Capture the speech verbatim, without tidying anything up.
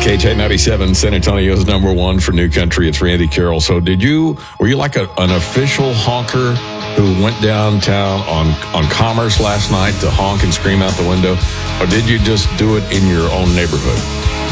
K J ninety-seven, San Antonio's number one for New Country. It's Randy Carroll. So did you, were you like a, an official honker who went downtown on, on Commerce last night to honk and scream out the window? Or did you just do it in your own neighborhood?